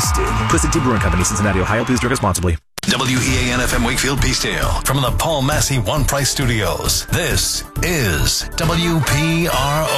Twisted. Twisted Tea Brewing Company, Cincinnati, Ohio. Please drink responsibly. WEAN-FM Wakefield Peacedale from the Paul Massey One Price Studios. This is WPRO,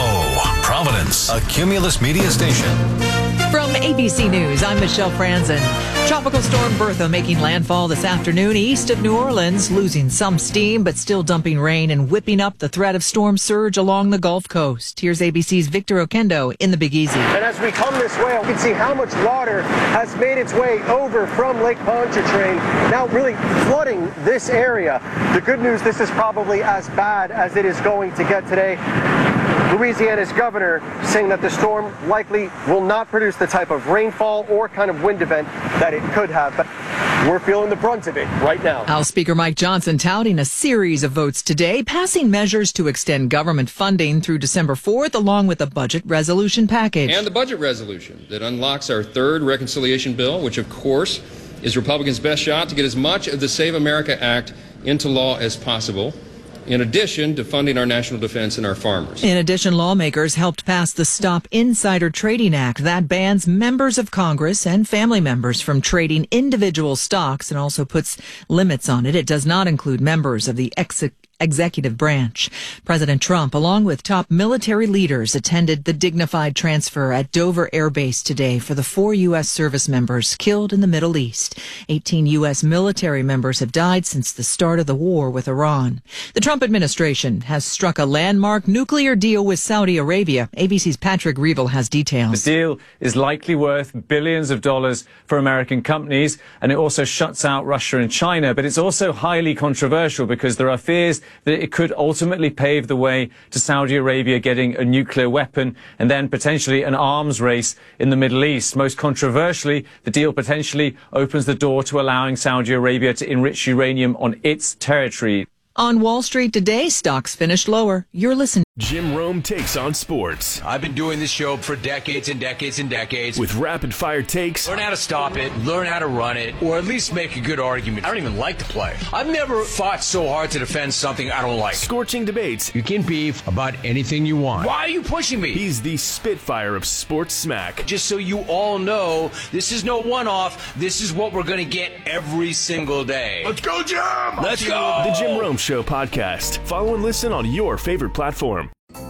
Providence, a Cumulus media station. From ABC News, I'm Michelle Franzen. Tropical storm Bertha making landfall this afternoon east of New Orleans, losing some steam but still dumping rain and whipping up the threat of storm surge along the Gulf Coast. Here's ABC's Victor Okendo in the Big Easy. And as we come this way, we can see how much water has made its way over from Lake Pontchartrain, now really flooding this area. The good news, this is probably as bad as it is going to get today. Louisiana's governor saying that the storm likely will not produce the type of rainfall or kind of wind event that it could have. But we're feeling the brunt of it right now. House Speaker Mike Johnson touting a series of votes today, passing measures to extend government funding through December 4th, along with a budget resolution package. And the budget resolution that unlocks our third reconciliation bill, which, of course, is Republicans' best shot to get as much of the Save America Act into law as possible, in addition to funding our national defense and our farmers. In addition, lawmakers helped pass the Stop Insider Trading Act that bans members of Congress and family members from trading individual stocks and also puts limits on it. It does not include members of the executive branch. President Trump, along with top military leaders, attended the dignified transfer at Dover Air Base today for the 4 U.S. service members killed in the Middle East. 18 U.S. military members have died since the start of the war with Iran. The Trump administration has struck a landmark nuclear deal with Saudi Arabia. ABC's Patrick Reevell has details. The deal is likely worth billions of dollars for American companies, and it also shuts out Russia and China. But it's also highly controversial because there are fears that it could ultimately pave the way to Saudi Arabia getting a nuclear weapon and then potentially an arms race in the Middle East. Most controversially, the deal potentially opens the door to allowing Saudi Arabia to enrich uranium on its territory. On Wall Street today, stocks finished lower. You're listening. Jim Rome takes on sports. I've been doing this show for decades and decades and decades. With rapid-fire takes. Learn how to stop it, learn how to run it, or at least make a good argument. I don't even like to play. I've never fought so hard to defend something I don't like. Scorching debates. You can beef about anything you want. Why are you pushing me? He's the Spitfire of sports smack. Just so you all know, this is no one-off. This is what we're going to get every single day. Let's go, Jim! Let's go! The Jim Rome Show podcast. Follow and listen on your favorite platform.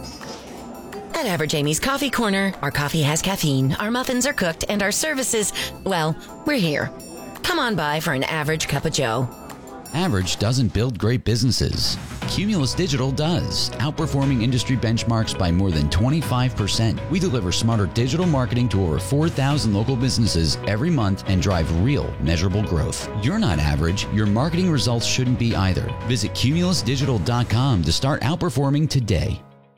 At Average Amy's Coffee Corner, our coffee has caffeine, our muffins are cooked, and our services, well, we're here. Come on by for an average cup of joe. Average doesn't build great businesses. Cumulus Digital does, outperforming industry benchmarks by more than 25%. We deliver smarter digital marketing to over 4,000 local businesses every month and drive real, measurable growth. You're not average. Your marketing results shouldn't be either. Visit cumulusdigital.com to start outperforming today.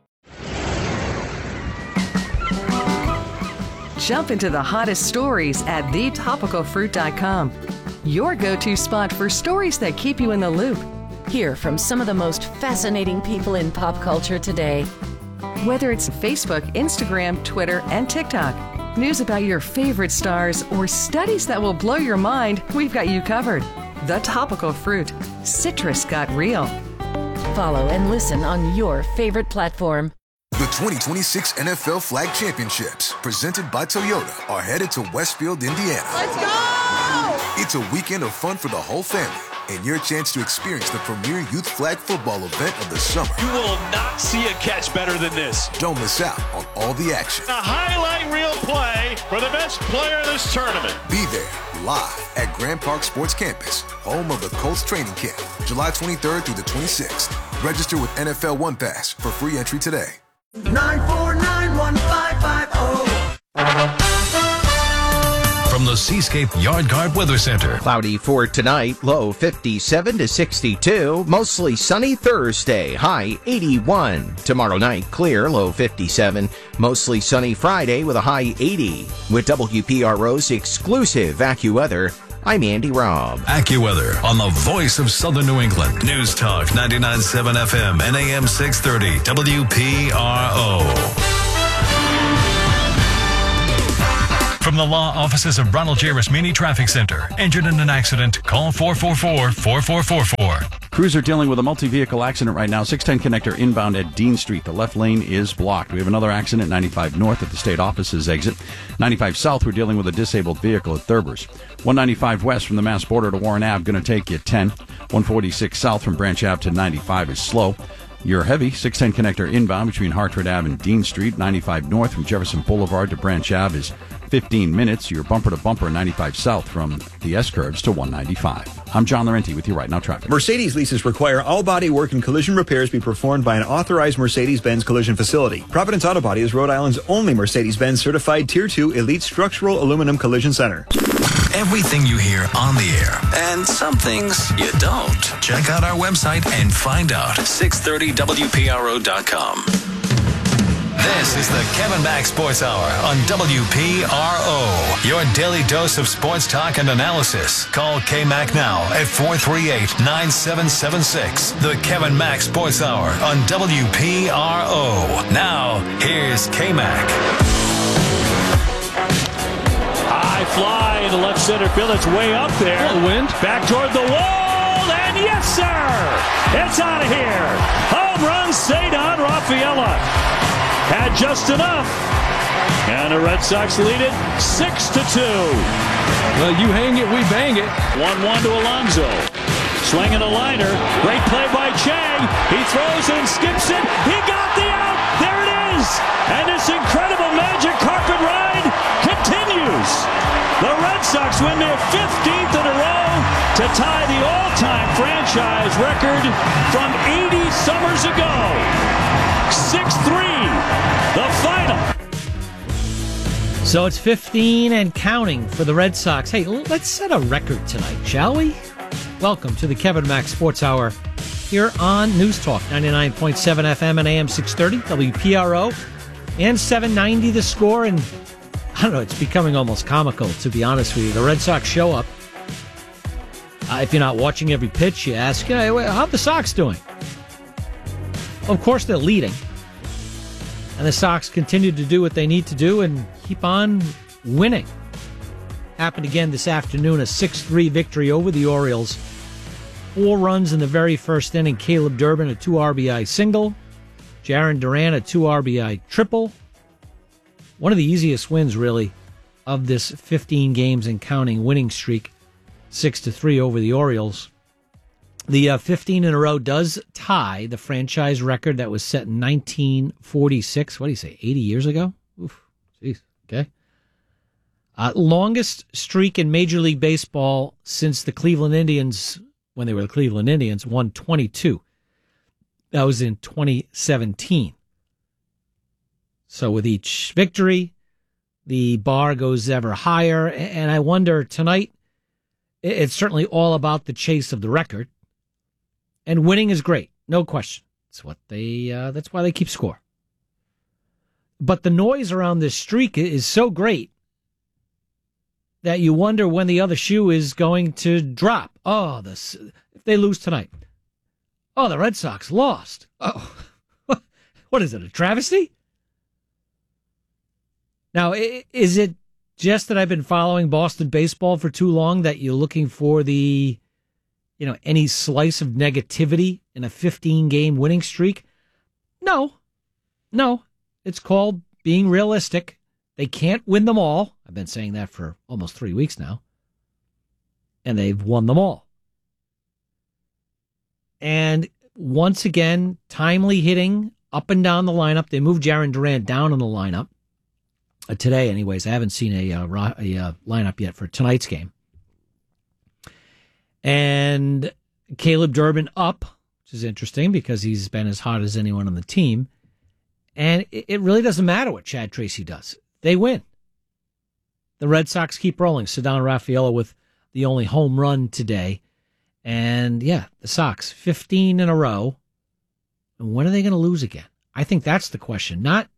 Jump into the hottest stories at thetopicalfruit.com. Your go-to spot for stories that keep you in the loop. Hear from some of the most fascinating people in pop culture today. Whether it's Facebook, Instagram, Twitter, and TikTok, news about your favorite stars, or studies that will blow your mind, we've got you covered. The Topical Fruit. Citrus got real. Follow and listen on your favorite platform. The 2026 NFL Flag Championships, presented by Toyota, are headed to Westfield, Indiana. Let's go! It's a weekend of fun for the whole family and your chance to experience the premier youth flag football event of the summer. You will not see a catch better than this. Don't miss out on all the action. A highlight reel play for the best player in this tournament. Be there live at Grand Park Sports Campus, home of the Colts training camp, July 23rd through the 26th. Register with NFL One Pass for free entry today. 949-1550. From the Seascape Yard Guard Weather Center. Cloudy for tonight, low 57 to 62. Mostly sunny Thursday, high 81. Tomorrow night, clear, low 57. Mostly sunny Friday with a high 80. With WPRO's exclusive AccuWeather, I'm Andy Robb. AccuWeather on the voice of Southern New England. News Talk 99.7 FM and AM 630 WPRO. From the law offices of Ronald J. Rasmini Traffic Center. Injured in an accident? Call 444-4444. Crews are dealing with a multi-vehicle accident right now. 610 connector inbound at Dean Street. The left lane is blocked. We have another accident, 95 north at the state offices exit. 95 south, we're dealing with a disabled vehicle at Thurber's. 195 west from the Mass border to Warren Ave, going to take you 10. 146 south from Branch Ave to 95 is slow. You're heavy, 610 connector inbound between Hartford Ave and Dean Street. 95 north from Jefferson Boulevard to Branch Ave is 15 minutes. You're bumper to bumper 95 south from the S-curves to 195. I'm John Laurenti with you right now, traffic. Mercedes leases require all body work and collision repairs be performed by an authorized Mercedes-Benz collision facility. Providence Auto Body is Rhode Island's only Mercedes-Benz certified Tier 2 elite structural aluminum collision center. Everything you hear on the air, and some things you don't. Check out our website and find out. 630WPRO.com. This is the Kevin Mack Sports Hour on WPRO. Your daily dose of sports talk and analysis. Call K-Mac now at 438-9776. The Kevin Mack Sports Hour on WPRO. Now, here's K-Mac. High fly into left center field. It's way up there. The wind. Back toward the wall. And yes, sir. It's out of here. Home run, Ceddanne Rafaela. Had just enough. And the Red Sox lead it 6-2. Well, you hang it, we bang it. 1-1 to Alonso. Swinging a liner. Great play by Chang. He throws and skips it. He got the out. There it is. And this incredible magic carpet ride continues. The Red Sox win their 15th in a row to tie the all-time franchise record from 80 summers ago. 6-3, the final. So it's 15 and counting for the Red Sox. Hey, let's set a record tonight, shall we? Welcome to the Kevin Mack Sports Hour here on News Talk 99.7 FM and AM 630, WPRO, and 790 The Score. And I don't know, it's becoming almost comical, to be honest with you. The Red Sox show up. If you're not watching every pitch, you ask, hey, how are the Sox doing? Of course, they're leading. And the Sox continue to do what they need to do and keep on winning. Happened again this afternoon, a 6-3 victory over the Orioles. 4 runs in the very first inning. Caleb Durbin, a 2 RBI single. Jarren Duran, a 2 RBI triple. One of the easiest wins, really, of this 15 games and counting winning streak. 6-3 over the Orioles. The 15 in a row does tie the franchise record that was set in 1946. What do you say, 80 years ago? Oof, jeez, okay. Longest streak in Major League Baseball since the Cleveland Indians, when they were the Cleveland Indians, won 22. That was in 2017. So with each victory, the bar goes ever higher. And I wonder tonight, it's certainly all about the chase of the record. And winning is great, no question. That's why they keep score. But the noise around this streak is so great that you wonder when the other shoe is going to drop. Oh, if they lose tonight. Oh, the Red Sox lost. Oh, what is it, a travesty? Now, is it just that I've been following Boston baseball for too long that you're looking for any slice of negativity in a 15-game winning streak? No. It's called being realistic. They can't win them all. I've been saying that for almost 3 weeks now. And they've won them all. And once again, timely hitting up and down the lineup. They moved Jarren Duran down in the lineup. Today, anyways. I haven't seen a lineup yet for tonight's game. And Caleb Durbin up, which is interesting because he's been as hot as anyone on the team. And it really doesn't matter what Chad Tracy does. They win. The Red Sox keep rolling. Ceddanne Rafaela with the only home run today. And, yeah, the Sox, 15 in a row. And when are they going to lose again? I think that's the question. Not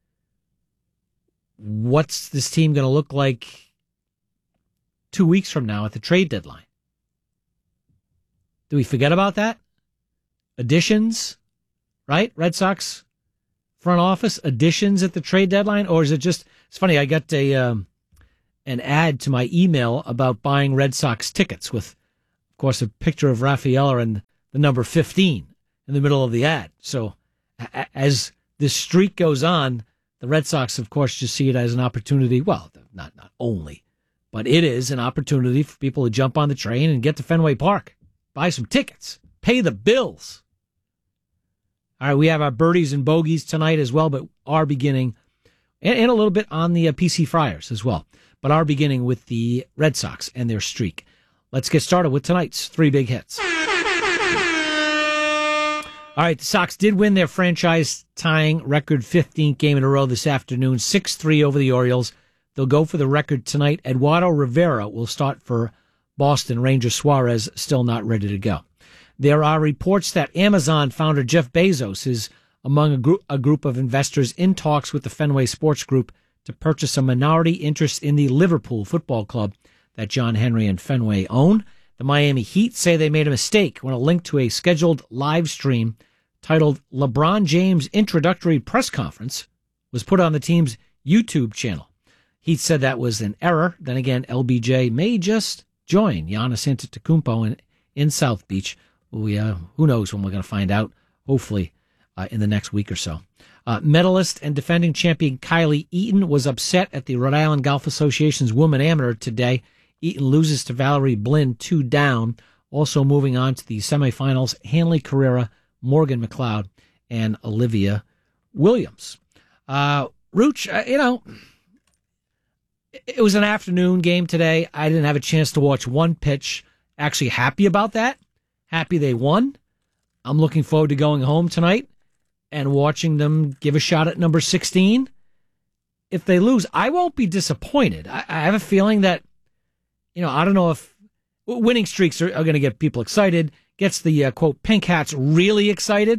what's this team going to look like 2 weeks from now at the trade deadline. Do we forget about that? Additions, right? Red Sox front office, additions at the trade deadline? Or is it just, it's funny, I got an ad to my email about buying Red Sox tickets with, of course, a picture of Rafaela and the number 15 in the middle of the ad. So as this streak goes on, the Red Sox, of course, just see it as an opportunity. Well, not only, but it is an opportunity for people to jump on the train and get to Fenway Park, buy some tickets, pay the bills. All right, we have our birdies and bogeys tonight as well, but are beginning, and a little bit on the PC Friars as well, but are beginning with the Red Sox and their streak. Let's get started with tonight's 3 big hits. All right, the Sox did win their franchise-tying record 15th game in a row this afternoon, 6-3 over the Orioles. They'll go for the record tonight. Eduardo Rivera will start for Boston. Ranger Suarez still not ready to go. There are reports that Amazon founder Jeff Bezos is among a group of investors in talks with the Fenway Sports Group to purchase a minority interest in the Liverpool Football Club that John Henry and Fenway own. The Miami Heat say they made a mistake when a link to a scheduled live stream titled LeBron James Introductory Press Conference was put on the team's YouTube channel. Heat said that was an error. Then again, LBJ may just join Giannis Antetokounmpo in South Beach. Who knows when we're going to find out, hopefully in the next week or so. Medalist and defending champion Kylie Eaton was upset at the Rhode Island Golf Association's Women Amateur today. Eaton loses to Valerie Blinn 2 down. Also moving on to the semifinals, Hanley Carrera, Morgan McLeod, and Olivia Williams. Rooch, it was an afternoon game today. I didn't have a chance to watch one pitch. Actually happy about that. Happy they won. I'm looking forward to going home tonight and watching them give a shot at number 16. If they lose, I won't be disappointed. I have a feeling that, I don't know if winning streaks are going to get people excited, gets the, quote, Pink Hats really excited.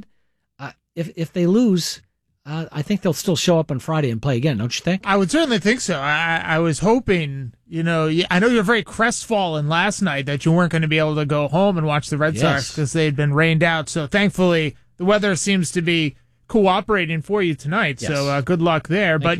If they lose, I think they'll still show up on Friday and play again, don't you think? I would certainly think so. I was hoping, I know you were very crestfallen last night that you weren't going to be able to go home and watch the Red Sox because they had been rained out. So thankfully, the weather seems to be cooperating for you tonight. Yes. So good luck there. Thank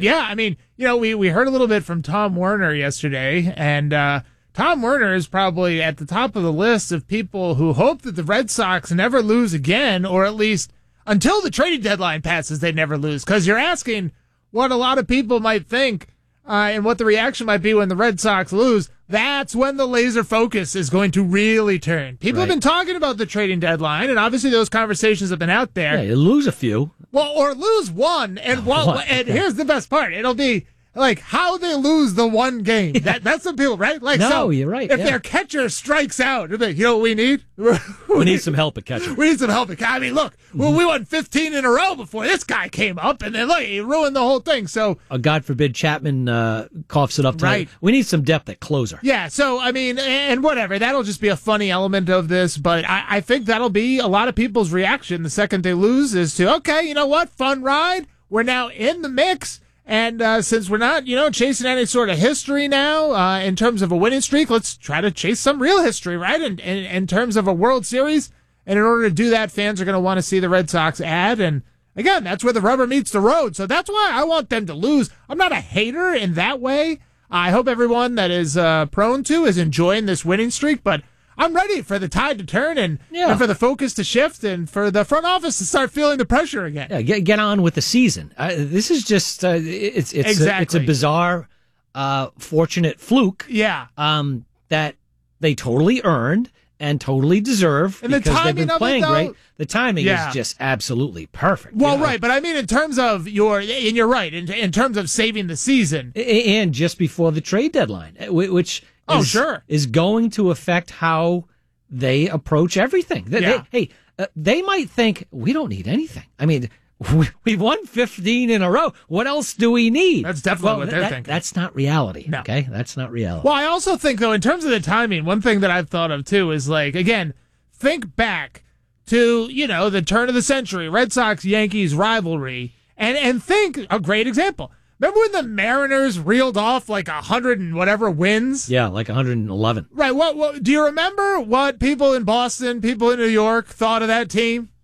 you. We heard a little bit from Tom Werner yesterday, and Tom Werner is probably at the top of the list of people who hope that the Red Sox never lose again, or at least until the trading deadline passes, they never lose. Because you're asking what a lot of people might think and what the reaction might be when the Red Sox lose. That's when the laser focus is going to really turn. People have been talking about the trading deadline, and obviously those conversations have been out there. Yeah, you lose a few. Well, or lose one, and and here's the best part. It'll be like how they lose the one game. That's the people, right? You're right. If their catcher strikes out, you know what we need? We need some help at catcher. We need some help at catcher. I mean, look, we won 15 in a row before this guy came up, and then look, he ruined the whole thing. So, God forbid Chapman coughs it up tonight. Right. We need some depth at closer. Yeah, so, I mean, and whatever. That'll just be a funny element of this, but I think that'll be a lot of people's reaction the second they lose is to, okay, you know what? Fun ride. We're now in the mix. And since we're not, chasing any sort of history now in terms of a winning streak, let's try to chase some real history, right? In terms of a World Series. And in order to do that, fans are going to want to see the Red Sox ad. And again, that's where the rubber meets the road. So that's why I want them to lose. I'm not a hater in that way. I hope everyone that is prone to is enjoying this winning streak. But I'm ready for the tide to turn and for the focus to shift and for the front office to start feeling the pressure again. Yeah, get on with the season. This is just it's a bizarre, fortunate fluke. Yeah, that they totally earned and totally deserve and because they've been playing great. The timing is just absolutely perfect. Well, right, but I mean in terms of you're right in terms of saving the season and just before the trade deadline, which. Is going to affect how they approach everything. They might think, we don't need anything. I mean, we've won 15 in a row. What else do we need? That's definitely what they're thinking. That's not reality, okay? That's not reality. Well, I also think, though, in terms of the timing, one thing that I've thought of, too, is, again, think back to, the turn of the century, Red Sox-Yankees rivalry, and think, a great example. Remember when the Mariners reeled off 100 and whatever wins? Yeah, 111. Right. What do you remember what people in Boston, people in New York thought of that team?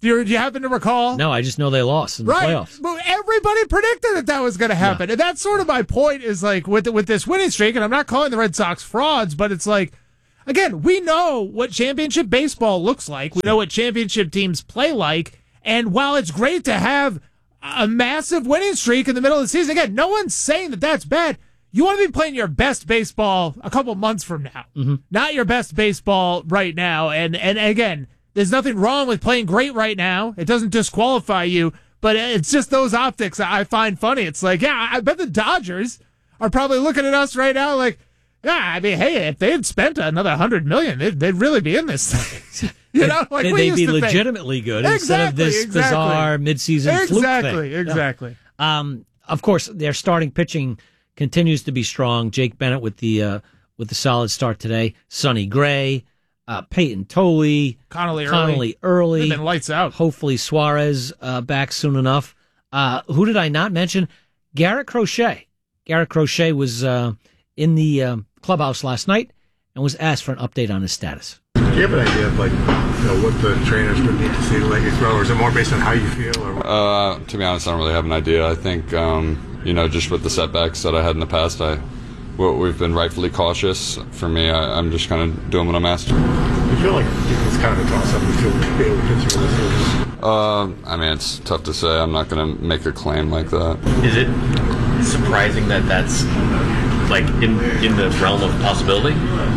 Do you happen to recall? No, I just know they lost in the playoffs. But everybody predicted that was going to happen. Yeah. And that's sort of my point is like with this winning streak, and I'm not calling the Red Sox frauds, but it's like, again, we know what championship baseball looks like. We know what championship teams play like. And while it's great to have a massive winning streak in the middle of the season, again, no one's saying that that's bad. You want to be playing your best baseball a couple months from now, not your best baseball right now. And again, there's nothing wrong with playing great right now. It doesn't disqualify you, but it's just those optics I find funny. It's like, yeah, I bet the Dodgers are probably looking at us right now like, yeah, I mean, hey, if they had spent another $100 million, they'd really be in this thing. You know, like they'd be legitimately good instead of this bizarre midseason fluke thing. Exactly. Of course, their starting pitching continues to be strong. Jake Bennett with the solid start today. Sonny Gray. Peyton Tolley, Connolly early. They've been lights out. Hopefully Suarez back soon enough. Who did I not mention? Garrett Crochet. Garrett Crochet was in the clubhouse last night and was asked for an update on his status. Do you have an idea of what the trainers would need to see to let you throw, or is it more based on how you feel? Or to be honest, I don't really have an idea. I think just with the setbacks that I had in the past, we've been rightfully cautious. For me, I'm just kind of doing what I'm asked. You feel like it's kind of a toss-up. You feel like be able to pitch for this? I mean, it's tough to say. I'm not going to make a claim like that. Is it surprising that that's like in the realm of possibility?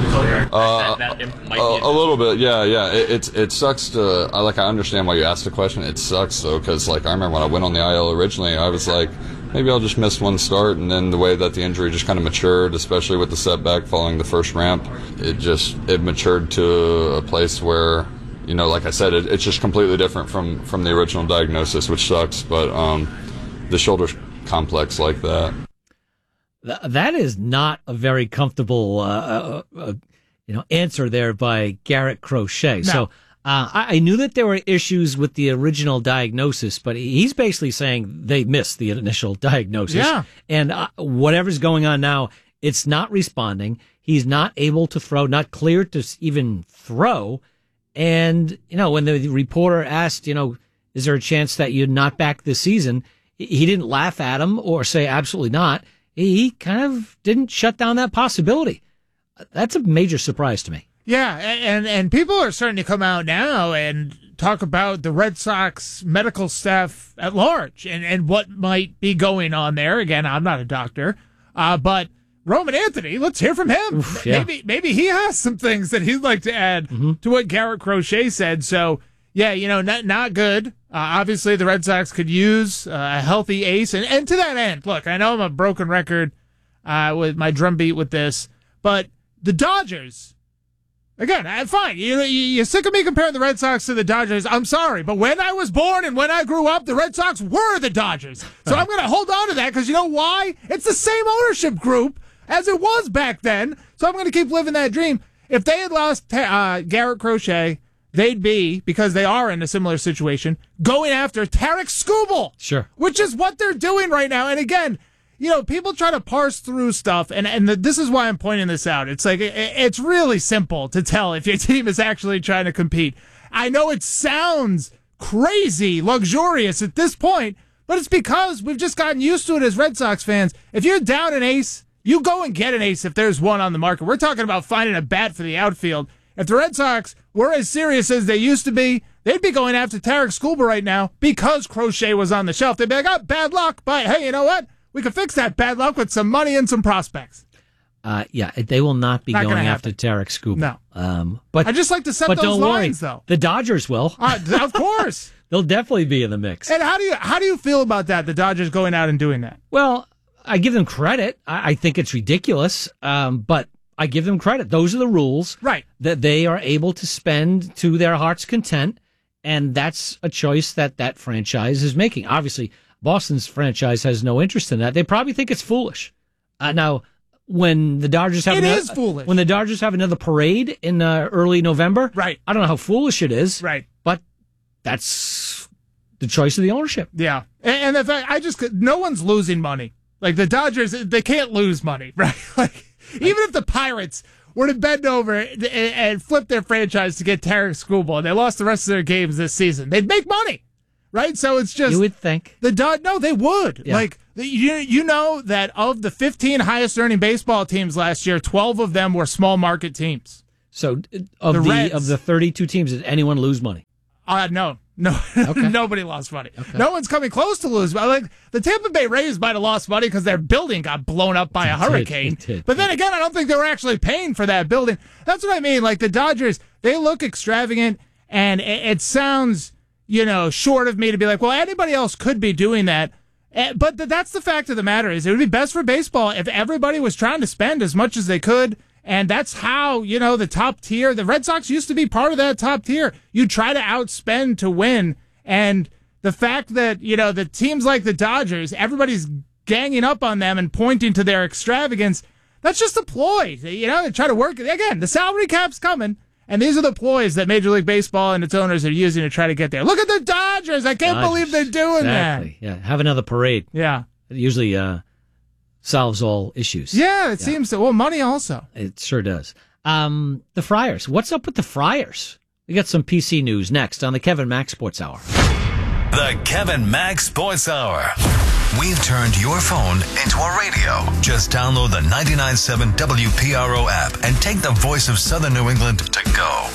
A little bit, yeah. It sucks to. I understand why you asked the question. It sucks though, because I remember when I went on the IL originally, I was like, maybe I'll just miss one start, and then the way that the injury just kind of matured, especially with the setback following the first ramp, it matured to a place where, like I said, it's just completely different from the original diagnosis, which sucks. But the shoulder's complex like that. That is not a very comfortable, answer there by Garrett Crochet. No. So I knew that there were issues with the original diagnosis, but he's basically saying they missed the initial diagnosis. Yeah. And whatever's going on now, it's not responding. He's not able to throw, not cleared to even throw. And, when the reporter asked, is there a chance that you're not back this season? He didn't laugh at him or say absolutely not. He kind of didn't shut down that possibility. That's a major surprise to me. Yeah, and people are starting to come out now and talk about the Red Sox medical staff at large and what might be going on there. Again, I'm not a doctor, but Roman Anthony, let's hear from him. Oof, yeah. Maybe he has some things that he'd like to add to what Garrett Crochet said. So, yeah, not good. Obviously, the Red Sox could use a healthy ace. And to that end, look, I know I'm a broken record with my drumbeat with this, but the Dodgers, again, fine. You're sick of me comparing the Red Sox to the Dodgers. I'm sorry, but when I was born and when I grew up, the Red Sox were the Dodgers. So I'm going to hold on to that because you know why? It's the same ownership group as it was back then. So I'm going to keep living that dream. If they had lost Garrett Crochet, they'd be, because they are in a similar situation, going after Tarek Skubal. Sure. Which is what they're doing right now. And again, people try to parse through stuff, and this is why I'm pointing this out. It's like, it's really simple to tell if your team is actually trying to compete. I know it sounds crazy, luxurious at this point, but it's because we've just gotten used to it as Red Sox fans. If you're down an ace, you go and get an ace if there's one on the market. We're talking about finding a bat for the outfield. If the Red Sox were as serious as they used to be, they'd be going after Tarek Skubal right now because Crochet was on the shelf. They'd be like, bad luck, but hey, you know what? We could fix that bad luck with some money and some prospects. They will not be going after Tarek Skubal. No. But I just like to set but those don't lines, worry. though. The Dodgers will. Of course. They'll definitely be in the mix. And how do you feel about that, the Dodgers going out and doing that? Well, I give them credit. I think it's ridiculous, but I give them credit. Those are the rules. Right. That they are able to spend to their heart's content, and that's a choice that franchise is making. Obviously, Boston's franchise has no interest in that. They probably think it's foolish. Now, when the Dodgers have is foolish. When the Dodgers have another parade in early November, right? I don't know how foolish it is, right? But that's the choice of the ownership. Yeah, and the fact no one's losing money. Like the Dodgers, they can't lose money, right? Like even if the Pirates were to bend over and flip their franchise to get Tarek Skubal, and they lost the rest of their games this season, they'd make money, right? So it's just... You would think. No, they would. Yeah. Like, you know that of the 15 highest-earning baseball teams last year, 12 of them were small-market teams. So of the 32 teams, did anyone lose money? No. Okay. Nobody lost money. Okay. No one's coming close to lose. Like the Tampa Bay Rays might have lost money because their building got blown up by a hurricane. It did. But then again, I don't think they were actually paying for that building. That's what I mean. Like the Dodgers, they look extravagant, and it sounds, short of me to be like, well, anybody else could be doing that. But that's the fact of the matter is it would be best for baseball if everybody was trying to spend as much as they could. And that's how, the top tier, the Red Sox used to be part of that top tier. You try to outspend to win. And the fact that, the teams like the Dodgers, everybody's ganging up on them and pointing to their extravagance, that's just a ploy. They try to work. Again, the salary cap's coming. And these are the ploys that Major League Baseball and its owners are using to try to get there. Look at the Dodgers. I can't believe they're doing that. Yeah, have another parade. Yeah. It usually solves all issues. Yeah, it seems so. Well, money also. It sure does. The Friars. What's up with the Friars? We got some PC news next on the Kevin Mack Sports Hour. The Kevin Mack Sports Hour. We've turned your phone into a radio. Just download the 99.7 WPRO app and take the voice of Southern New England to go.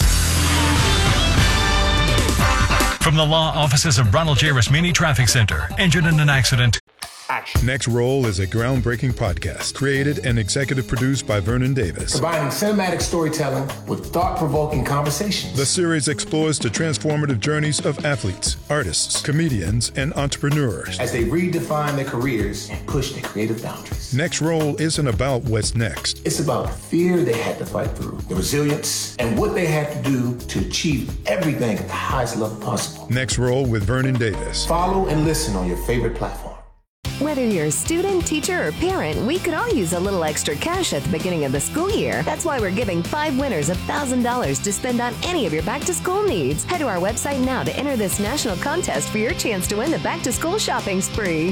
From the law offices of Ronald J. Rasmini Traffic Center, injured in an accident. Action. Next Roll is a groundbreaking podcast created and executive produced by Vernon Davis. Combining cinematic storytelling with thought-provoking conversations. The series explores the transformative journeys of athletes, artists, comedians, and entrepreneurs as they redefine their careers and push their creative boundaries. Next Roll isn't about what's next. It's about the fear they had to fight through, the resilience, and what they had to do to achieve everything at the highest level possible. Next Roll with Vernon Davis. Follow and listen on your favorite platform. Whether you're a student, teacher, or parent, we could all use a little extra cash at the beginning of the school year. That's why we're giving 5 winners $1,000 to spend on any of your back-to-school needs. Head to our website now to enter this national contest for your chance to win the back-to-school shopping spree.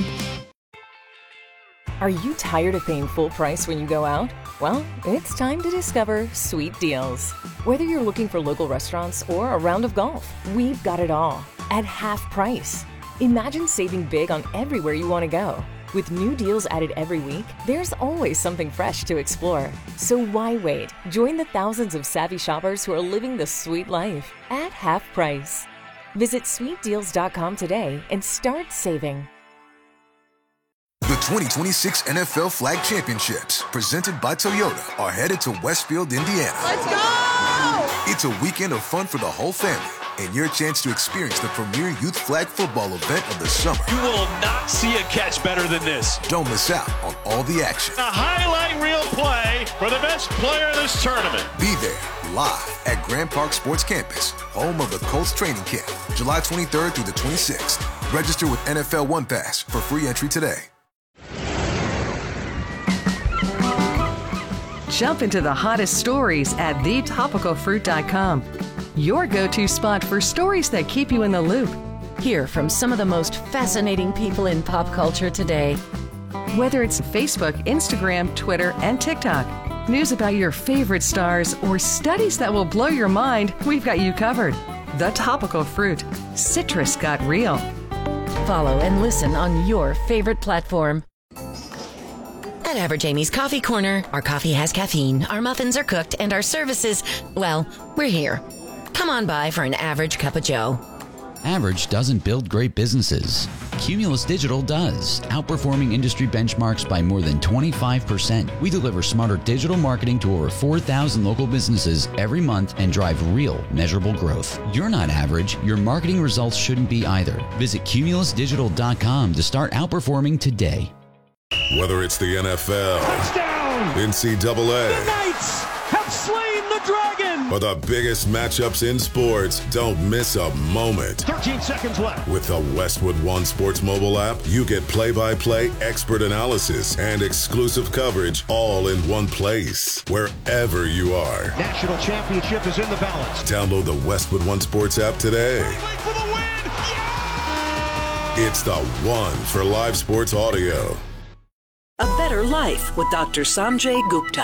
Are you tired of paying full price when you go out? Well, it's time to discover Sweet Deals. Whether you're looking for local restaurants or a round of golf, we've got it all at half price. Imagine saving big on everywhere you want to go. With new deals added every week, there's always something fresh to explore. So why wait? Join the thousands of savvy shoppers who are living the sweet life at half price. Visit sweetdeals.com today and start saving. The 2026 NFL Flag Championships, presented by Toyota, are headed to Westfield, Indiana. Let's go! It's a weekend of fun for the whole family and your chance to experience the premier youth flag football event of the summer. You will not see a catch better than this. Don't miss out on all the action. A highlight reel play for the best player in this tournament. Be there live at Grand Park Sports Campus, home of the Colts training camp, July 23rd through the 26th. Register with NFL One Pass for free entry today. Jump into the hottest stories at thetopicalfruit.com. Your go-to spot for stories that keep you in the loop. Hear from some of the most fascinating people in pop culture today. Whether it's Facebook, Instagram, Twitter, and TikTok, news about your favorite stars, or studies that will blow your mind, we've got you covered. The Topical Fruit. Citrus got real. Follow and listen on your favorite platform. At Average Amy's Coffee Corner, our coffee has caffeine, our muffins are cooked, and our services, well, we're here. Come on by for an average cup of joe. Average doesn't build great businesses. Cumulus Digital does, outperforming industry benchmarks by more than 25%. We deliver smarter digital marketing to over 4,000 local businesses every month and drive real, measurable growth. You're not average. Your marketing results shouldn't be either. Visit cumulusdigital.com to start outperforming today. Whether it's the NFL, touchdown, NCAA, the Knights have slain the dragon, or the biggest matchups in sports, don't miss a moment. 13 seconds left. With the Westwood One Sports mobile app, you get play-by-play expert analysis and exclusive coverage all in one place, wherever you are. National championship is in the balance. Download the Westwood One Sports app today. For the win. Yeah! It's the one for live sports audio. A Better Life with Dr. Sanjay Gupta.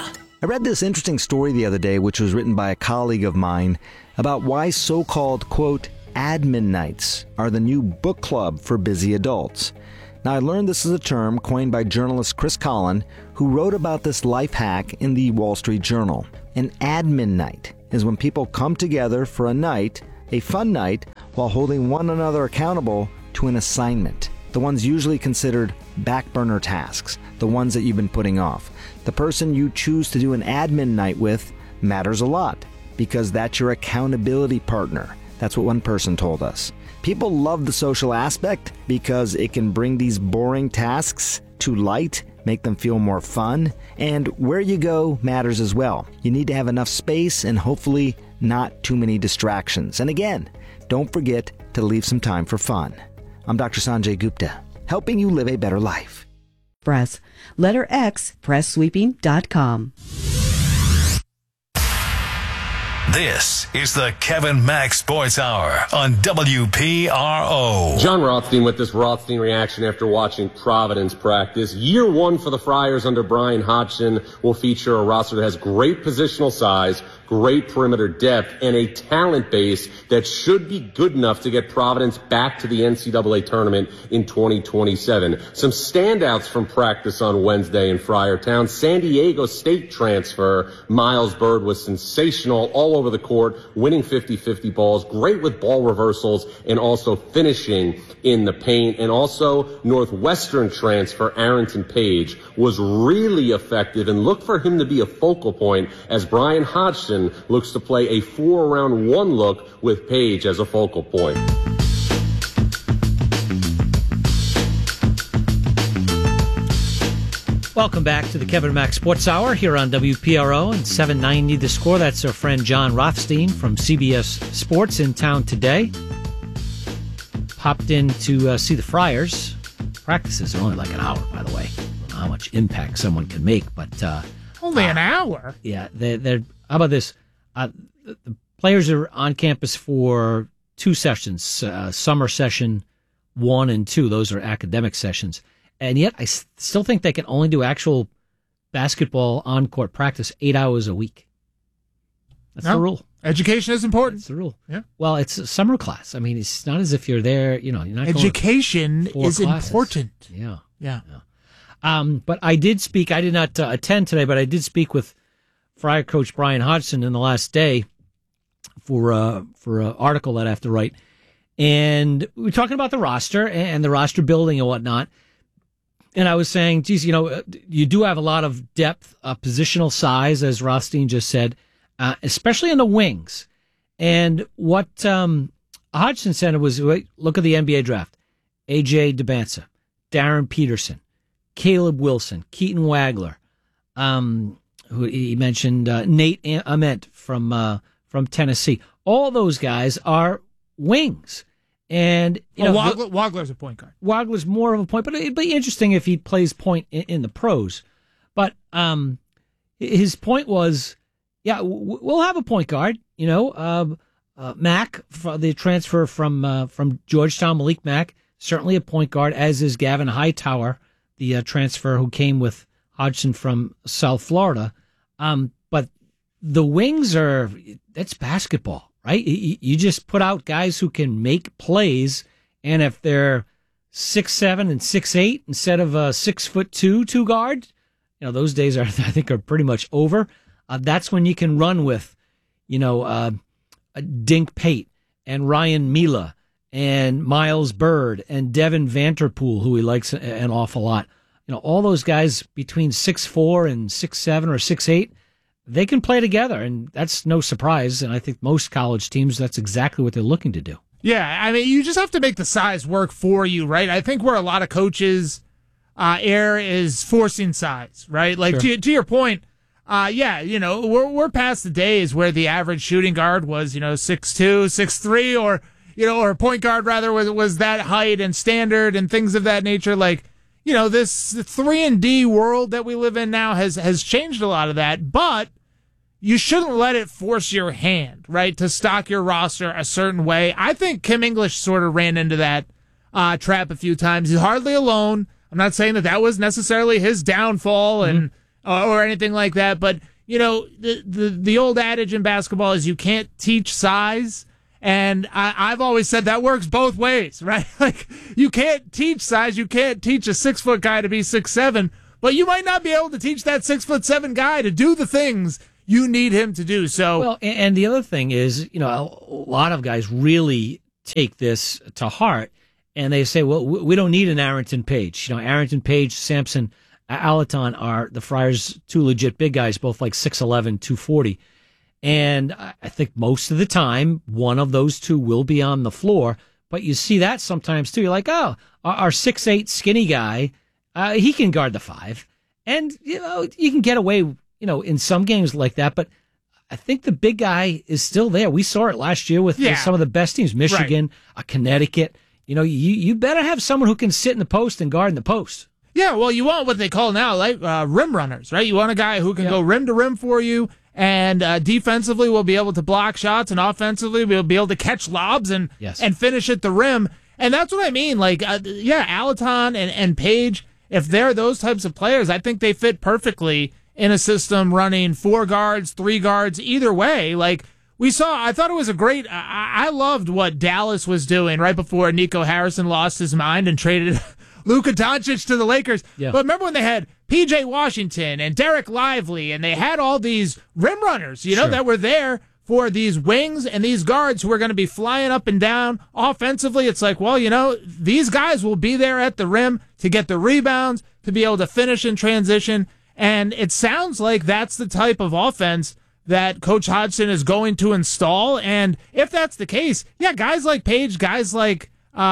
I read this interesting story the other day, which was written by a colleague of mine, about why so-called, quote, admin nights are the new book club for busy adults. Now, I learned this is a term coined by journalist Chris Collin, who wrote about this life hack in the Wall Street Journal. An admin night is when people come together for a night, a fun night, while holding one another accountable to an assignment. The ones usually considered back burner tasks, the ones that you've been putting off. The person you choose to do an admin night with matters a lot, because that's your accountability partner. That's what one person told us. People love the social aspect because it can bring these boring tasks to light, make them feel more fun, and where you go matters as well. You need to have enough space and hopefully not too many distractions. And again, don't forget to leave some time for fun. I'm Dr. Sanjay Gupta, helping you live a better life. Press. Letter X, PressSweeping.com. This is the Kevin Mack Sports Hour on WPRO. John Rothstein with this Rothstein reaction after watching Providence practice. Year one for the Friars under Brian Hodgson will feature a roster that has great positional size, great perimeter depth, and a talent base that should be good enough to get Providence back to the NCAA tournament in 2027. Some standouts from practice on Wednesday in Friartown. San Diego State transfer Miles Bird was sensational all over the court, winning 50-50 balls, great with ball reversals, and also finishing in the paint. And also Northwestern transfer Arrington Page was really effective, and look for him to be a focal point as Brian Hodgson looks to play a 4-round-1 look with Page as a focal point. Welcome back to the Kevin Mack Sports Hour here on WPRO and 790 The Score. That's our friend John Rothstein from CBS Sports in town today. Popped in to see the Friars. Practices are only like an hour, by the way. I don't know how much impact someone can make, but only an hour. Yeah, they're. How about this? The players are on campus for 2 sessions, summer session 1 and 2. Those are academic sessions. And yet I still think they can only do actual basketball on-court practice 8 hours a week. That's the rule. Education is important. That's the rule. Yeah. Well, it's a summer class. I mean, it's not as if you're there, you're not Education going is important. Yeah. Yeah. But I did speak, I did not attend today, but I did speak with Friar coach Brian Hodgson in the last day for an article that I have to write. And we were talking about the roster and the roster building and whatnot. And I was saying, geez, you do have a lot of depth, positional size, as Rothstein just said, especially in the wings. And what Hodgson said was, look at the NBA draft. A.J. Debinsa, Darren Peterson, Caleb Wilson, Keaton Wagler, who he mentioned, Nate Ament from Tennessee. All those guys are wings. And Wagler's a point guard. Wagler's more of a point, but it'd be interesting if he plays point in the pros. But his point was, we'll have a point guard. Mack, the transfer from Georgetown, Malik Mack, certainly a point guard, as is Gavin Hightower, the transfer who came with Hodgson from South Florida. But the wings that's basketball. Right? You just put out guys who can make plays, and if they're 6'7" and 6'8" instead of a 6'2" 2 guard, those days I think are pretty much over. That's when you can run with, Dink Pate and Ryan Mila and Miles Bird and Devin Vanterpool, who he likes an awful lot. All those guys between 6'4" and 6'7" or 6'8". They can play together, and that's no surprise. And I think most college teams, that's exactly what they're looking to do. Yeah, I mean, you just have to make the size work for you, right? I think where a lot of coaches err is forcing size, right? Like, sure. to your point, we're past the days where the average shooting guard was, 6'2", 6'3", or a point guard, rather, was that height and standard and things of that nature. Like, this 3-and-D world that we live in now has changed a lot of that, but you shouldn't let it force your hand, right, to stock your roster a certain way. I think Kim English sort of ran into that trap a few times. He's hardly alone. I'm not saying that was necessarily his downfall or anything like that, but the old adage in basketball is you can't teach size. And I've always said that works both ways, right? Like, you can't teach size. You can't teach a 6-foot guy to be 6'7", but you might not be able to teach that 6'7" guy to do the things you need him to do. So, well, and the other thing is, a lot of guys really take this to heart, and they say, well, we don't need an Arrington Page. Arrington Page, Sampson, Alaton are the Friars' two legit big guys, both like 6'11", 240. And I think most of the time, one of those two will be on the floor. But you see that sometimes, too. You're like, oh, our 6'8" skinny guy, he can guard the 5. And, you can get away, in some games like that. But I think the big guy is still there. We saw it last year with some of the best teams, Michigan, Connecticut. You better have someone who can sit in the post and guard in the post. Yeah, well, you want what they call now rim runners, right? You want a guy who can go rim to rim for you. And defensively, we'll be able to block shots, and offensively, we'll be able to catch lobs and finish at the rim. And that's what I mean. Like, Alaton and Page, if they're those types of players, I think they fit perfectly in a system running 4 guards, 3 guards, either way. Like, I thought it was a great, I loved what Dallas was doing right before Nico Harrison lost his mind and traded Luka Doncic to the Lakers. Yeah. But remember when they had P.J. Washington and Derek Lively, and they had all these rim runners, that were there for these wings and these guards who were going to be flying up and down offensively. It's like, well, these guys will be there at the rim to get the rebounds, to be able to finish in transition. And it sounds like that's the type of offense that Coach Hodgson is going to install. And if that's the case, guys like Page, guys like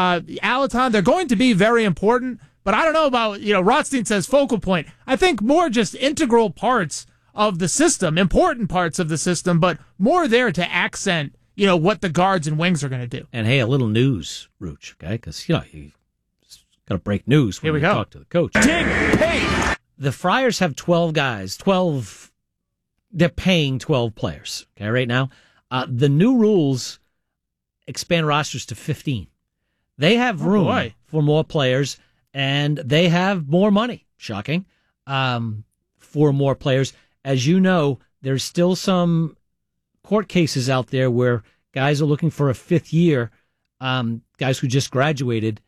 Alaton, they're going to be very important, but I don't know about, Rothstein says focal point. I think more just integral parts of the system, important parts of the system, but more there to accent, what the guards and wings are going to do. And hey, a little news, Rooch, okay? Because, you got to break news when we talk to the coach. The Friars have 12 guys, they're paying 12 players, okay, right now. The new rules expand rosters to 15. They have room for more players, and they have more money, shocking, for more players. As you know, there's still some court cases out there where guys are looking for a 5th year, guys who just graduated.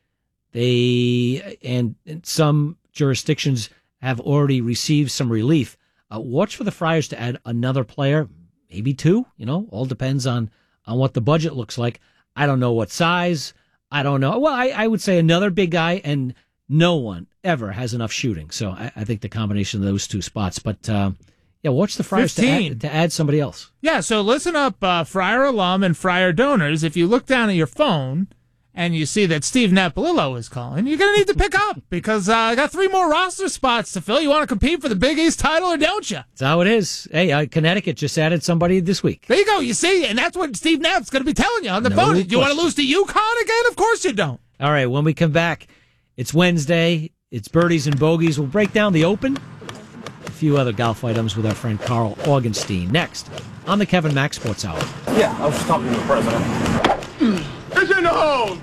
And some jurisdictions have already received some relief. Watch for the Friars to add another player, maybe 2, all depends on what the budget looks like. I don't know what size. I don't know. Well, I would say another big guy, and no one ever has enough shooting. So I think the combination of those 2 spots. But, watch the Friars to add somebody else. Yeah, so listen up, Friar alum and Friar donors. If you look down at your phone and you see that Steve Napolillo is calling, you're going to need to pick up because I got 3 more roster spots to fill. You want to compete for the Big East title or don't you? That's how it is. Hey, Connecticut just added somebody this week. There you go. You see, and that's what Steve Knapp's going to be telling you on the phone. Do you want to lose to UConn again? Of course you don't. All right, when we come back, it's Wednesday. It's birdies and bogeys. We'll break down the Open, a few other golf items with our friend Carl Augenstein. Next on the Kevin Mack Sports Hour. Yeah, I was just talking to the president. It's in the hole!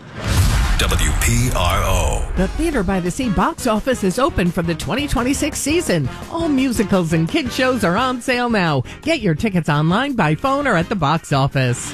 WPRO. The Theater by the Sea box office is open for the 2026 season. All musicals and kid shows are on sale now. Get your tickets online, by phone, or at the box office.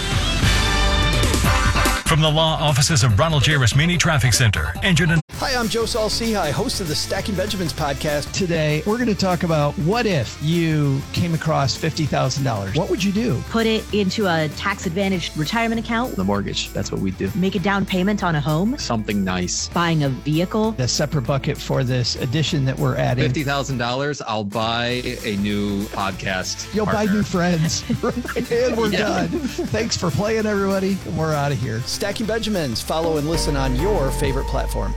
From the law offices of Ronald J. Rasmini Traffic Center, injured and... Hi, I'm Joe Saul-Sehy, host of the Stacking Benjamins podcast. Today, we're going to talk about what if you came across $50,000. What would you do? Put it into a tax-advantaged retirement account. The mortgage, that's what we do. Make a down payment on a home. Something nice. Buying a vehicle. A separate bucket for this addition that we're adding. $50,000, I'll buy a new podcast. You'll buy new friends. And we're done. Thanks for playing, everybody. We're out of here. Stacking Benjamins. Follow and listen on your favorite platform.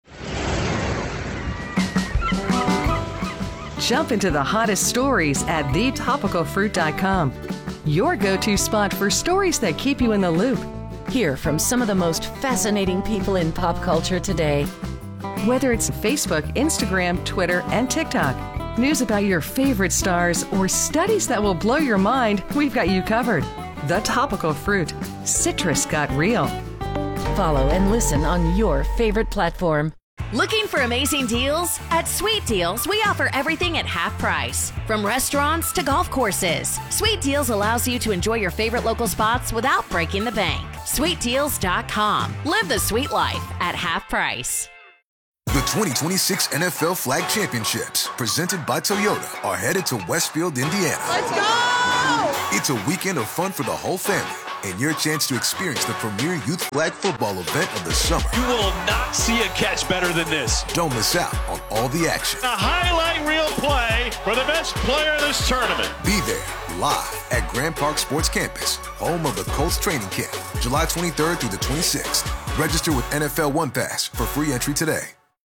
Jump into the hottest stories at thetopicalfruit.com. Your go-to spot for stories that keep you in the loop. Hear from some of the most fascinating people in pop culture today. Whether it's Facebook, Instagram, Twitter, and TikTok, news about your favorite stars, or studies that will blow your mind, we've got you covered. The Topical Fruit. Citrus got real. Follow and listen on your favorite platform. Looking for amazing deals? At Sweet Deals, we offer everything at half price. From restaurants to golf courses, Sweet Deals allows you to enjoy your favorite local spots without breaking the bank. SweetDeals.com. Live the sweet life at half price. The 2026 NFL Flag Championships, presented by Toyota, are headed to Westfield, Indiana. Let's go! It's a weekend of fun for the whole family, and your chance to experience the premier youth flag football event of the summer. You will not see a catch better than this. Don't miss out on all the action. A highlight reel play for the best player in this tournament. Be there live at Grand Park Sports Campus, home of the Colts training camp, July 23rd through the 26th. Register with NFL One Pass for free entry today.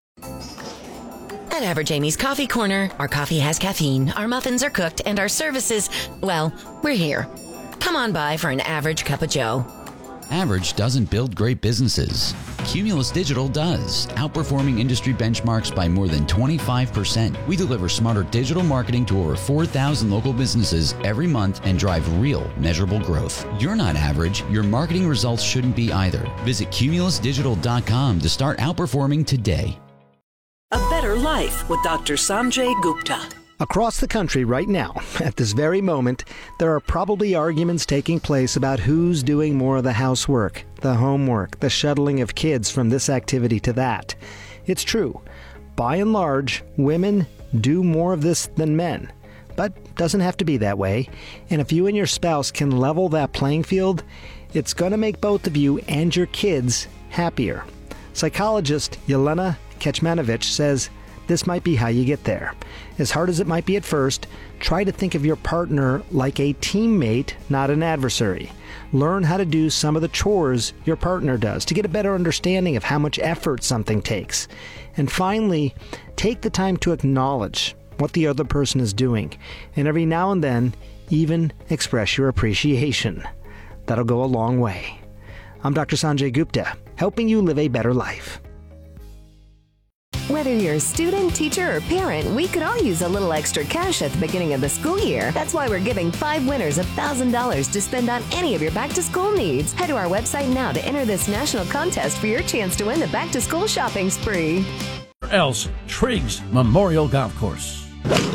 At Average Amy's Coffee Corner, our coffee has caffeine, our muffins are cooked, and our services, well, we're here. Come on by for an average cup of joe. Average doesn't build great businesses. Cumulus Digital does, outperforming industry benchmarks by more than 25%. We deliver smarter digital marketing to over 4,000 local businesses every month and drive real, measurable growth. You're not average. Your marketing results shouldn't be either. Visit cumulusdigital.com to start outperforming today. A better life with Dr. Sanjay Gupta. Across the country right now, at this very moment, there are probably arguments taking place about who's doing more of the housework, the homework, the shuttling of kids from this activity to that. It's true. By and large, women do more of this than men. But doesn't have to be that way. And if you and your spouse can level that playing field, it's going to make both of you and your kids happier. Psychologist Yelena Kecmanovic says this might be how you get there. As hard as it might be at first, try to think of your partner like a teammate, not an adversary. Learn how to do some of the chores your partner does to get a better understanding of how much effort something takes. And finally, take the time to acknowledge what the other person is doing, and every now and then, even express your appreciation. That'll go a long way. I'm Dr. Sanjay Gupta, helping you live a better life. Whether you're a student, teacher, or parent, we could all use a little extra cash at the beginning of the school year. That's why we're giving 5 winners $1,000 to spend on any of your back-to-school needs. Head to our website now to enter this national contest for your chance to win the back-to-school shopping spree. Else, Triggs Memorial Golf Course.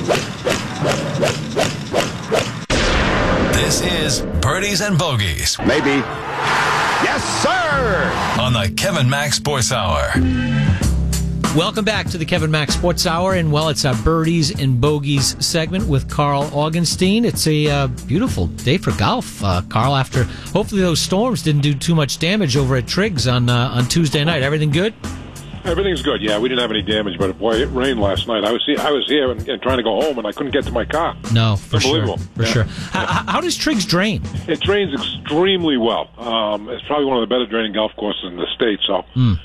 This is Birdies and Bogeys. Maybe. Yes, sir! On the Kevin Mack Sports Hour. Welcome back to the Kevin Mack Sports Hour, and it's our Birdies and Bogeys segment with Carl Augenstein. It's a beautiful day for golf, Carl, after hopefully those storms didn't do too much damage over at Triggs on Tuesday night. Everything good? Everything's good, yeah. We didn't have any damage, but boy, it rained last night. I was here and trying to go home, and I couldn't get to my car. No, for sure. Unbelievable. For sure. How does Triggs drain? It drains extremely well. It's probably one of the better draining golf courses in the state, so...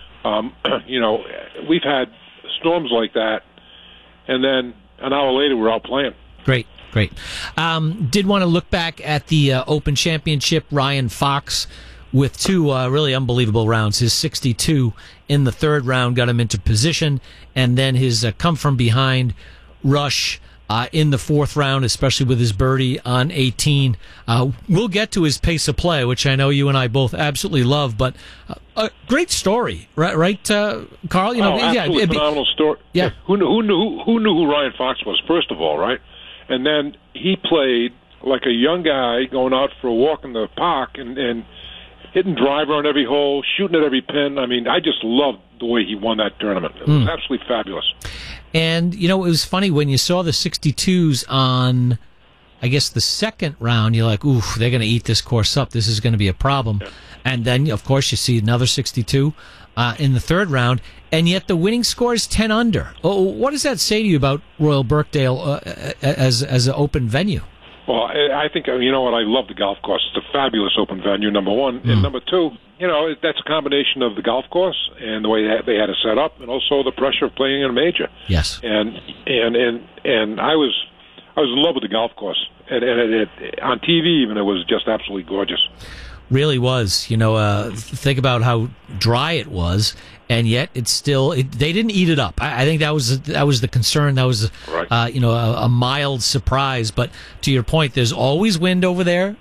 we've had storms like that, and then an hour later we're out playing. Great. Did want to look back at the Open Championship. Ryan Fox with two really unbelievable rounds. His 62 in the third round got him into position, and then his come-from-behind rush in the fourth round, especially with his birdie on 18. We'll get to his pace of play, which I know you and I both absolutely love, but a great story, right, Carl? Absolutely phenomenal story. Yeah. Who knew who Ryan Fox was, first of all, right? And then he played like a young guy going out for a walk in the park and hitting driver on every hole, shooting at every pin. I mean, I just loved the way he won that tournament. It was absolutely fabulous. And, it was funny when you saw the 62s on, I guess, the second round, you're like, oof, they're going to eat this course up. This is going to be a problem. Yeah. And then, of course, you see another 62 in the third round, and yet the winning score is 10 under. What does that say to you about Royal Birkdale as an open venue? Well, I think, you know what, I love the golf course. It's a fabulous open venue, number one. And number two, that's a combination of the golf course and the way they had it set up, and also the pressure of playing in a major. Yes. And I was in love with the golf course. And on TV even, it was just absolutely gorgeous. Really was. Think about how dry it was, and yet it's still they didn't eat it up. I think that was the concern. That was right. A mild surprise. But to your point, there's always wind over there.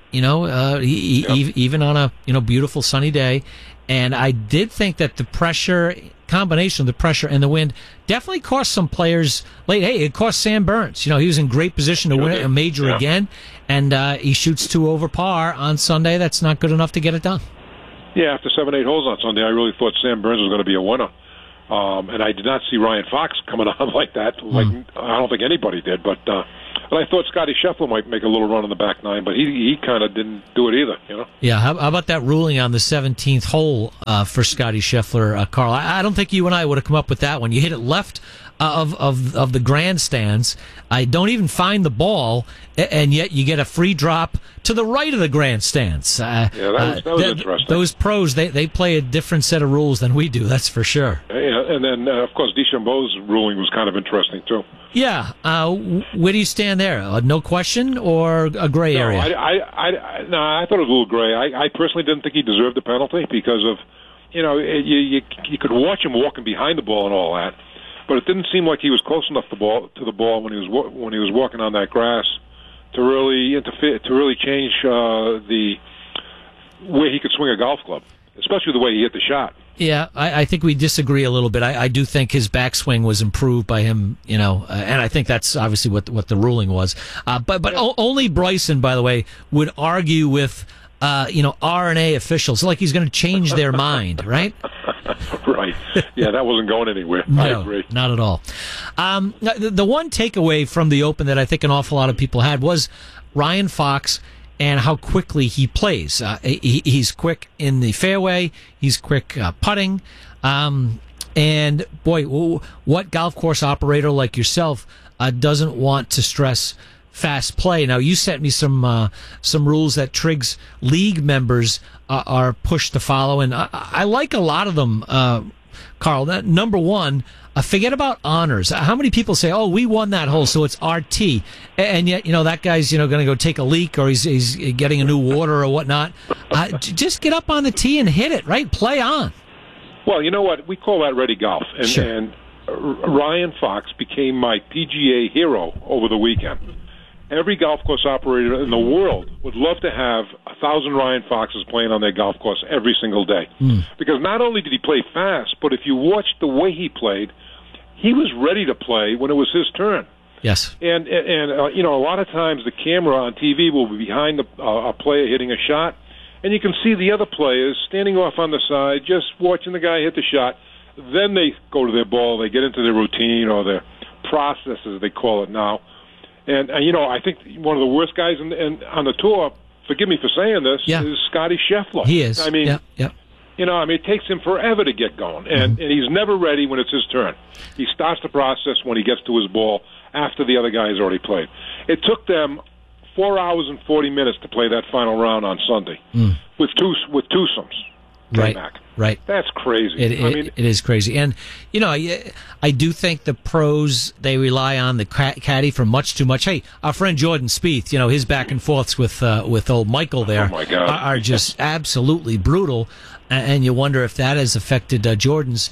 Even on a beautiful sunny day, and I did think that the combination of the pressure and the wind definitely cost some players late. Hey, it cost Sam Burns. He was in great position to win a major again, and he shoots 2 over par on Sunday. That's not good enough to get it done. Yeah, after 7-8 holes on Sunday, I really thought Sam Burns was going to be a winner. And I did not see Ryan Fox coming on like that. I don't think anybody did. But and I thought Scotty Scheffler might make a little run on the back nine, but he kind of didn't do it either. Yeah, how about that ruling on the 17th hole for Scotty Scheffler, Carl? I don't think you and I would have come up with that one. You hit it left of the grandstands. I don't even find the ball, and yet you get a free drop to the right of the grandstands. That was interesting. Those pros, they play a different set of rules than we do, that's for sure. Yeah, and then, of course, DeChambeau's ruling was kind of interesting, too. Yeah. Where do you stand there? No question or a gray area? I thought it was a little gray. I personally didn't think he deserved the penalty because of, you could watch him walking behind the ball and all that, but it didn't seem like he was close enough to the ball when he was walking on that grass to really interfere, to really change the way he could swing a golf club, especially the way he hit the shot. Yeah, I think we disagree a little bit. I do think his backswing was improved by him, and I think that's obviously what the ruling was. But only Bryson, by the way, would argue with R&A officials like he's going to change their mind, right? Right. Yeah, that wasn't going anywhere. No, I agree. Not at all. The one takeaway from the Open that I think an awful lot of people had was Ryan Fox and how quickly he plays. He's quick in the fairway. He's quick putting. And, boy, what golf course operator like yourself doesn't want to stress fast play? Now, you sent me some rules that Triggs League members are pushed to follow, and I like a lot of them, Carl. Number one, forget about honors. How many people say, "Oh, we won that hole, so it's RT," and yet that guy's going to go take a leak or he's getting a new water or whatnot. Just get up on the tee and hit it, right? Play on. Well, you know what? We call that ready golf, and, sure. and Ryan Fox became my PGA hero over the weekend. Every golf course operator in the world would love to have 1,000 Ryan Foxes playing on their golf course every single day. Because not only did he play fast, but if you watched the way he played, he was ready to play when it was his turn. Yes. And a lot of times the camera on TV will be behind a player hitting a shot, and you can see the other players standing off on the side just watching the guy hit the shot. Then they go to their ball, they get into their routine or their process, as they call it now. And I think one of the worst guys on the tour, forgive me for saying this, is Scotty Scheffler. He is. I mean, yeah. It takes him forever to get going, and he's never ready when it's his turn. He starts the process when he gets to his ball after the other guy has already played. It took them 4 hours and 40 minutes to play that final round on Sunday with twosomes. Right. That's crazy. It is crazy. And, I do think the pros, they rely on the caddy for much too much. Hey, our friend Jordan Spieth, his back and forths with old Michael there are just absolutely brutal. And you wonder if that has affected Jordan's,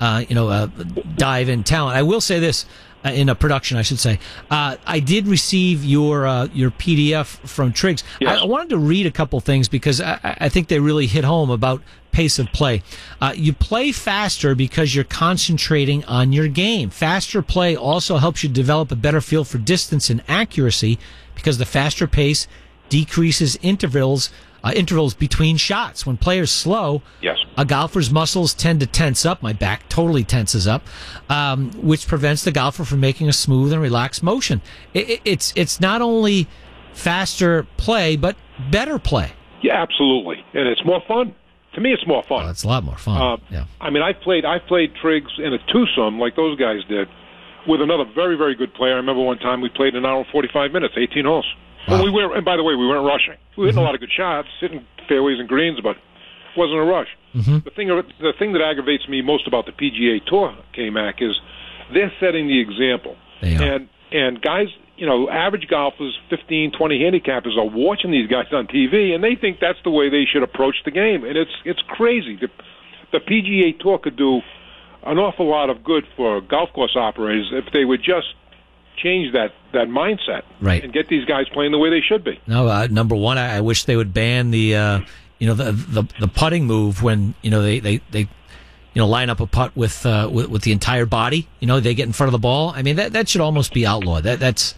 dive in talent. I will say this. In a production, I should say. I did receive your PDF from Triggs. Yes. I wanted to read a couple things because I think they really hit home about pace of play. You play faster because you're concentrating on your game. Faster play also helps you develop a better feel for distance and accuracy because the faster pace decreases intervals between shots. When players slow, a golfer's muscles tend to tense up. My back totally tenses up, which prevents the golfer from making a smooth and relaxed motion. It's not only faster play, but better play. Yeah, absolutely, and it's more fun. To me, it's more fun. Oh, it's a lot more fun. I mean, I've played Triggs in a twosome like those guys did with another very, very good player. I remember one time we played an hour and 45 minutes, 18 holes. Wow. And by the way, we weren't rushing. We were hitting a lot of good shots, hitting fairways and greens, but it wasn't a rush. The thing that aggravates me most about the PGA Tour, K-Mac, is they're setting the example. And guys, average golfers, 15, 20 handicappers are watching these guys on TV, and they think that's the way they should approach the game. And it's crazy. the PGA Tour could do an awful lot of good for golf course operators if they would just change that mindset, right, and get these guys playing the way they should be. No, number one, I wish they would ban the the putting move when they line up a putt with the entire body. They get in front of the ball. I mean that should almost be outlawed. That's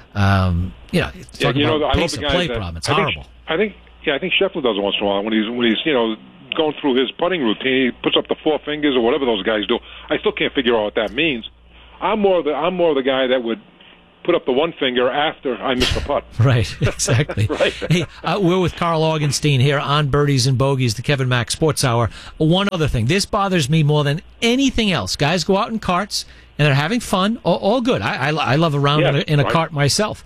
talking about pace of play problem. It's horrible. I think Scheffler does it once in a while when he's going through his putting routine. He puts up the four fingers or whatever those guys do. I still can't figure out what that means. I'm more of the guy that would put up the one finger after I miss the putt. Right, exactly. Right. Hey, we're with Carl Augenstein here on Birdies and Bogeys, the Kevin Mack Sports Hour. One other thing, this bothers me more than anything else. Guys go out in carts and they're having fun. All good. I love a round in a cart myself.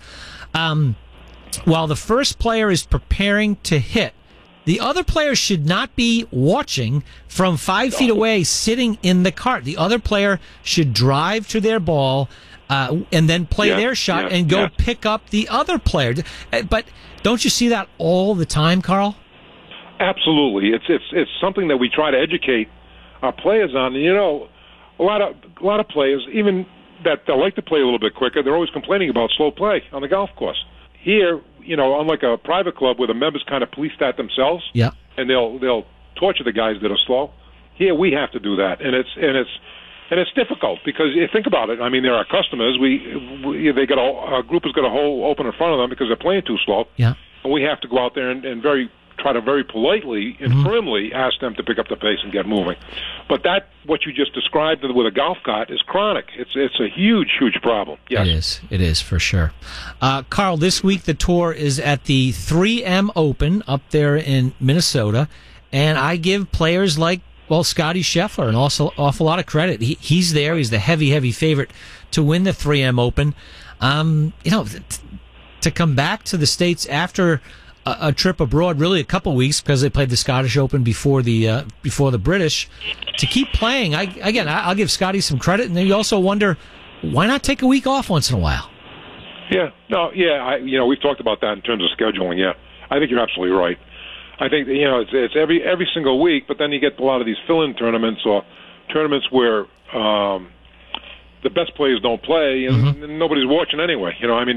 While the first player is preparing to hit, the other player should not be watching from 5 feet away, sitting in the cart. The other player should drive to their ball and then play their shot and go pick up the other player. But don't you see that all the time, Carl? Absolutely. It's something that we try to educate our players on. And, a lot of players, even that they like to play a little bit quicker, they're always complaining about slow play on the golf course. Here, unlike a private club where the members kind of police that themselves, and they'll torture the guys that are slow. Here, we have to do that, and it's difficult because you think about it. I mean, they're our customers. Our group has got a hole open in front of them because they're playing too slow. Yeah, and we have to go out there and try to very politely and firmly ask them to pick up the pace and get moving. But what you just described with a golf cart is chronic. It's a huge problem. Yes. It is for sure. Carl, this week the tour is at the 3M Open up there in Minnesota, and I give players like Scotty Scheffler an awful lot of credit. He's there. He's the heavy favorite to win the 3M Open. To come back to the States after a trip abroad, really a couple weeks, because they played the Scottish Open before the British, to keep playing. I'll give Scotty some credit, and then you also wonder, why not take a week off once in a while? We've talked about that in terms of scheduling. Yeah, I think you're absolutely right. I think it's every single week, but then you get a lot of these fill-in tournaments or tournaments where the best players don't play and nobody's watching anyway.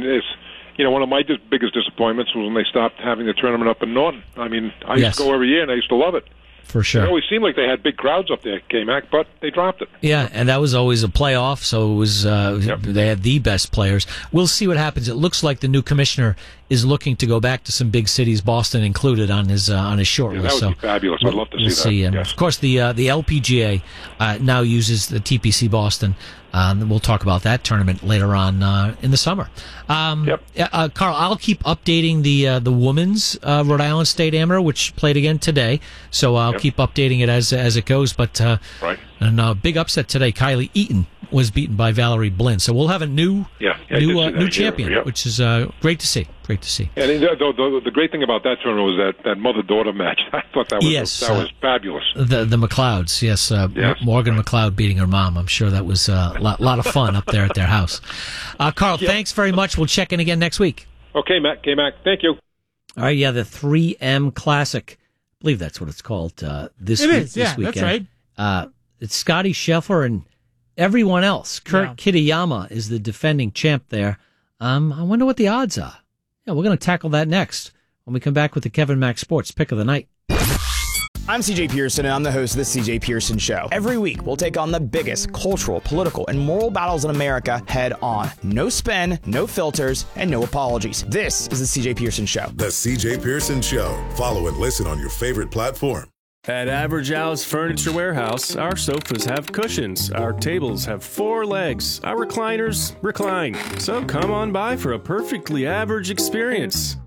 One of my biggest disappointments was when they stopped having the tournament up in Norton. I mean, I used to go every year, and I used to love it. For sure. It always seemed like they had big crowds up there, K-Mac, but they dropped it. Yeah, and that was always a playoff, so it was they had the best players. We'll see what happens. It looks like the new commissioner is looking to go back to some big cities, Boston included, on his short list. That would be fabulous. I'd love to see that. And yes. Of course, the LPGA now uses the TPC Boston. We'll talk about that tournament later on in the summer. Carl, I'll keep updating the women's Rhode Island State Amateur, which played again today. So I'll keep updating it as it goes. But and a big upset today. Kylie Eaton was beaten by Valerie Blinn. So we'll have a new champion, which is great to see. Great to see. And the great thing about that tournament was that mother-daughter match. I thought that was fabulous. The McLeods, yes. Morgan McLeod beating her mom. I'm sure that was a lot of fun up there at their house. Carl, thanks very much. We'll check in again next week. Okay, Mac. Thank you. All right, the 3M Classic. I believe that's what it's called this weekend. That's right. It's Scotty Scheffler and everyone else. Kurt Kitayama is the defending champ there. I wonder what the odds are. Yeah, we're going to tackle that next when we come back with the Kevin Mack Sports Pick of the Night. I'm CJ Pearson, and I'm the host of The CJ Pearson Show. Every week, we'll take on the biggest cultural, political, and moral battles in America head on. No spin, no filters, and no apologies. This is The CJ Pearson Show. The CJ Pearson Show. Follow and listen on your favorite platform. At Average House Furniture Warehouse, our sofas have cushions, our tables have 4 legs, our recliners recline. So come on by for a perfectly average experience.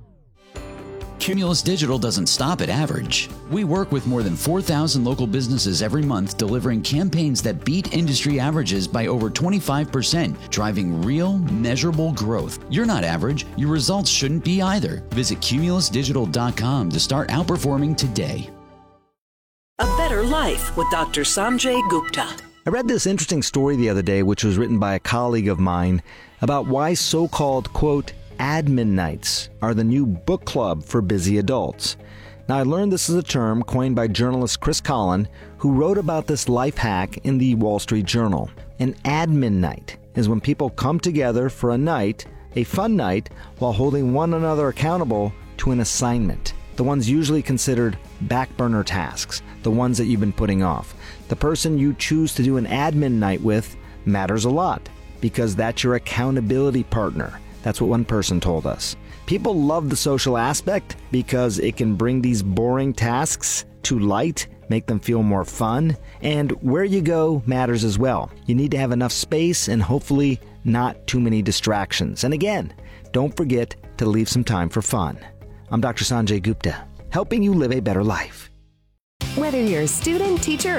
Cumulus Digital doesn't stop at average. We work with more than 4,000 local businesses every month, delivering campaigns that beat industry averages by over 25%, driving real, measurable growth. You're not average. Your results shouldn't be either. Visit cumulusdigital.com to start outperforming today. A Better Life with Dr. Sanjay Gupta. I read this interesting story the other day, which was written by a colleague of mine, about why so-called, quote, admin nights are the new book club for busy adults. Now, I learned this is a term coined by journalist Chris Collin, who wrote about this life hack in the Wall Street Journal. An admin night is when people come together for a night, a fun night, while holding one another accountable to an assignment. The ones usually considered back burner tasks, the ones that you've been putting off. The person you choose to do an admin night with matters a lot because that's your accountability partner. That's what one person told us. People love the social aspect because it can bring these boring tasks to light, make them feel more fun, and where you go matters as well. You need to have enough space and hopefully not too many distractions. And again, don't forget to leave some time for fun. I'm Dr. Sanjay Gupta, helping you live a better life. Whether you're a student, teacher,